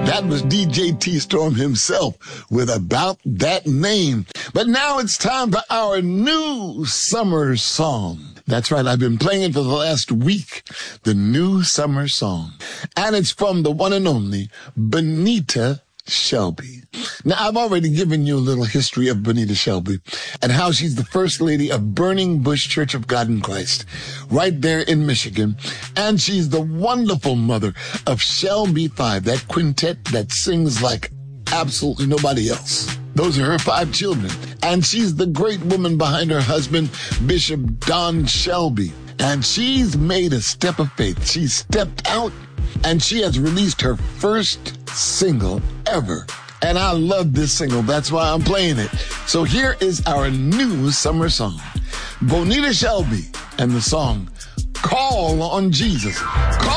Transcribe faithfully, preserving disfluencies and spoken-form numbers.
That was D J T-Storm himself with About That Name. But now it's time for our new summer song. That's right, I've been playing it for the last week, the new summer song. And it's from the one and only Bonita Shelby. Now, I've already given you a little history of Bonita Shelby and how she's the first lady of Burning Bush Church of God in Christ, right there in Michigan. And she's the wonderful mother of Shelby Five, that quintet that sings like absolutely nobody else. Those are her five children. And she's the great woman behind her husband, Bishop Don Shelby. And she's made a step of faith. She stepped out and she has released her first single ever. And I love this single. That's why I'm playing it. So here is our new summer song. Bonita Shelby and the song, Call on Jesus. Call